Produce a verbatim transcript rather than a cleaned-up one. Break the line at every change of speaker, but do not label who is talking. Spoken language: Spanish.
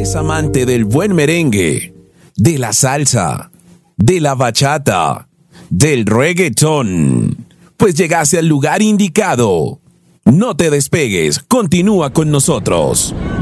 ¿Eres amante del buen merengue, de la salsa, de la bachata, del reggaetón? Pues llegaste al lugar indicado. No te despegues, continúa con nosotros.